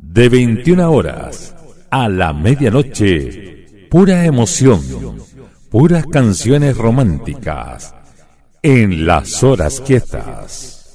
De 21 horas a la medianoche, pura emoción, puras canciones románticas, en las horas quietas.